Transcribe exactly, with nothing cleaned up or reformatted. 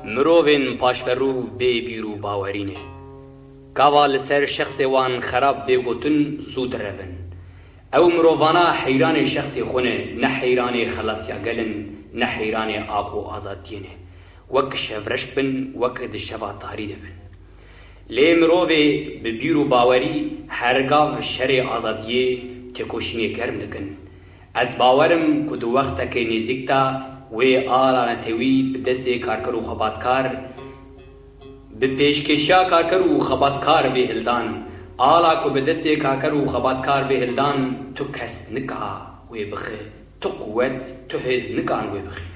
مروین پاشفرو بی بیرو باورینه کاوا لسر شخص وان خراب بگوتن زود روین او مرووانا حیران شخص خونه نه حیران خلاصیا گلن نه حیران آخو آزادینه وک شورشک بن وک دشوا تاریده بن لی مروی به بیرو باوری هرگاو شر آزادیه تکوشینی گرم دکن از باورم که دو وقت که نزیکتا وی آلا نتوی به دست کارکر و خباتکار به پیشکشیا کارکر و خباتکار به هلدان آلا که به دست کارکر و خباتکار به هلدان تو کس نکا وی بخی تو قوت تو هز نکان وی بخی